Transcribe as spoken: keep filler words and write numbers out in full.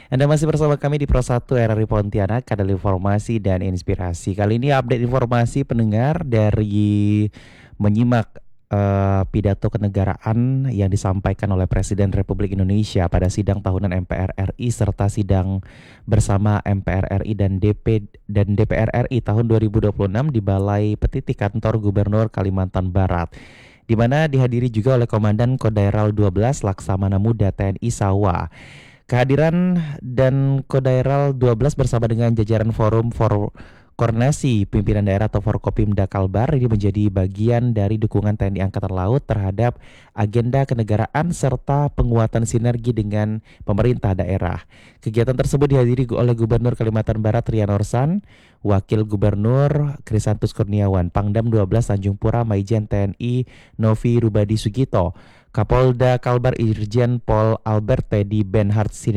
Anda masih bersama kami di Pro satu R R I Pontianak, Kanal Informasi dan Inspirasi. Kali ini update informasi pendengar dari menyimak eh, pidato kenegaraan yang disampaikan oleh Presiden Republik Indonesia pada sidang tahunan M P R R I serta sidang bersama M P R R I dan D P dan D P R R I tahun dua ribu dua puluh enam di Balai Petitik Kantor Gubernur Kalimantan Barat, di mana dihadiri juga oleh Komandan Kodaeral dua belas Laksamana Muda T N I Sawa. Kehadiran dan Kodaeral dua belas bersama dengan jajaran Forum for Koordinasi Pimpinan Daerah atau Forkopimda Kalbar ini menjadi bagian dari dukungan T N I Angkatan Laut terhadap agenda kenegaraan serta penguatan sinergi dengan pemerintah daerah. Kegiatan tersebut dihadiri oleh Gubernur Kalimantan Barat Rian Orsan, Wakil Gubernur Krisantus Kurniawan, Pangdam dua belas Tanjung Pura Maijen T N I Novi Rubadi Sugito, Kapolda Kalbar Irjen Pol Albert Teddy Benhard